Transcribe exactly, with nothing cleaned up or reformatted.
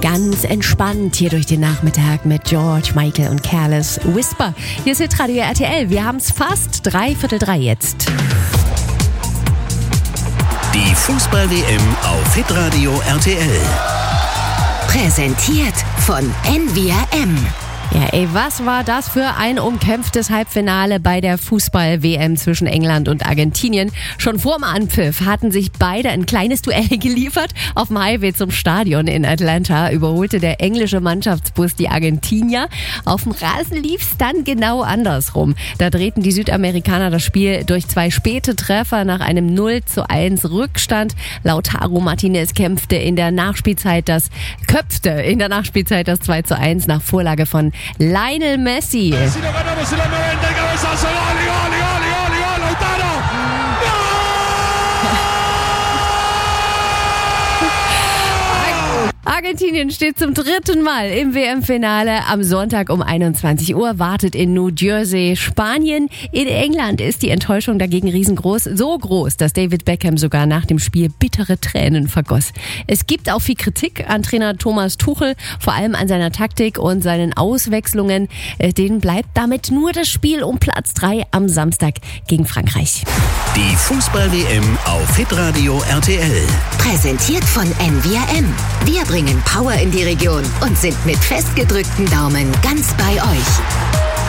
Ganz entspannt hier durch den Nachmittag mit George, Michael und Careless Whisper. Hier ist Hitradio R T L. Wir haben es fast dreiviertel drei jetzt. Die Fußball-W M auf Hitradio R T L. Präsentiert von N V R M. Ja, ey, was war das für ein umkämpftes Halbfinale bei der Fußball-W M zwischen England und Argentinien? Schon vorm Anpfiff hatten sich beide ein kleines Duell geliefert. Auf dem Highway zum Stadion in Atlanta überholte der englische Mannschaftsbus die Argentinier. Auf dem Rasen lief's dann genau andersrum. Da drehten die Südamerikaner das Spiel durch zwei späte Treffer nach einem null zu eins Rückstand. Lautaro Martinez kämpfte in der Nachspielzeit das, köpfte in der Nachspielzeit das zwei zu eins nach Vorlage von Lionel Messi. Argentinien steht zum dritten Mal im W M-Finale. Am Sonntag um einundzwanzig Uhr wartet in New Jersey Spanien. In England ist die Enttäuschung dagegen riesengroß. So groß, dass David Beckham sogar nach dem Spiel bittere Tränen vergoss. Es gibt auch viel Kritik an Trainer Thomas Tuchel, vor allem an seiner Taktik und seinen Auswechslungen. Denen bleibt damit nur das Spiel um Platz drei am Samstag gegen Frankreich. Die Fußball-W M auf Hitradio R T L. Präsentiert von N V R M. Wir bringen Power in die Region und sind mit festgedrückten Daumen ganz bei euch.